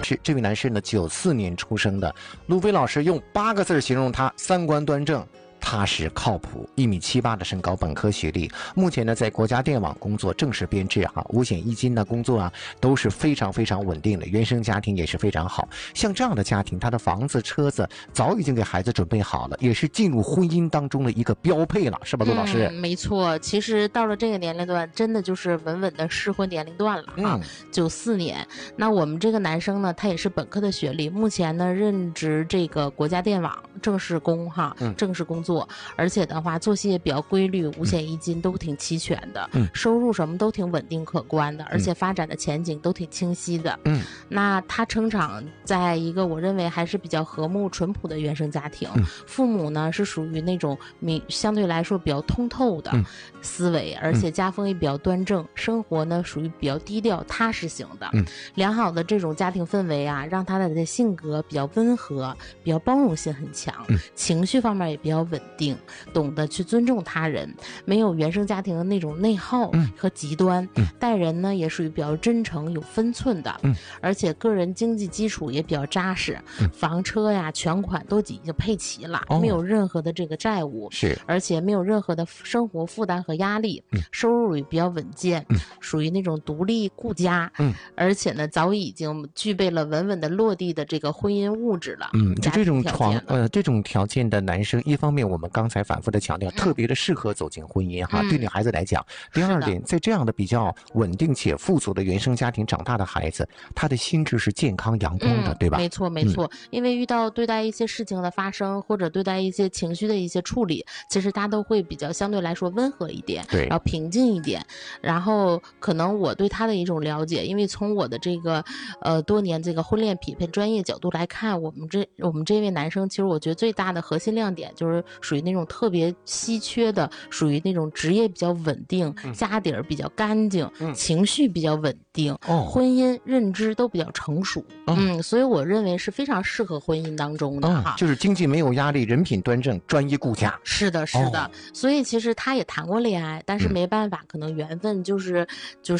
是这位男士呢，94年出生的，路飞老师用8个字形容他：三观端正、踏实靠谱，1.78米的身高，本科学历，目前呢在国家电网工作，正式编制五险一金的工作都是非常非常稳定的，原生家庭也是非常好。像这样的家庭，他的房子车子早已经给孩子准备好了，也是进入婚姻当中的一个标配了，是吧，陆老师？ 没错，其实到了这个年龄段，真的就是稳稳的适婚年龄段了94年。那我们这个男生呢，他也是本科的学历，目前呢任职这个国家电网正式工正式工作，而且的话作息也比较规律，五险一金都挺齐全的，收入什么都挺稳定可观的，而且发展的前景都挺清晰的。那他成长在一个我认为还是比较和睦淳朴的原生家庭，父母呢是属于那种相对来说比较通透的思维，而且家风也比较端正，生活呢属于比较低调踏实型的。良好的这种家庭氛围让他的性格比较温和，比较包容性很强，情绪方面也比较稳定，懂得去尊重他人，没有原生家庭的那种内耗和极端，待人呢也属于比较真诚有分寸的，而且个人经济基础也比较扎实，房车全款都已经配齐了，没有任何的这个债务， 是， 而且没有任何的生活负担和压力，收入也比较稳健，属于那种独立顾家，而且呢早已经具备了稳稳的落地的这个婚姻物质了。 就这种条件的男生，一方面我们刚才反复的强调，特别的适合走进婚姻对女孩子来讲。第二点，在这样的比较稳定且富足的原生家庭长大的孩子，他的心智是健康阳光的，对吧？ 没错没错，因为对待一些事情的发生，或者对待一些情绪的一些处理，其实他都会比较相对来说温和一点， 对， 然后平静一点。然后可能我对他的一种了解，因为从我的这个多年这个婚恋匹配专业角度来看，我们这位男生，其实我觉得最大的核心亮点就是属于那种特别稀缺的，属于那种职业比较稳定，家底儿比较干净，情绪比较稳定，婚姻认知都比较成熟，所以我认为是非常适合婚姻当中的就是经济没有压力，人品端正，专一顾家。 是的，所以其实他也谈过恋爱，但是没办法，可能缘分就是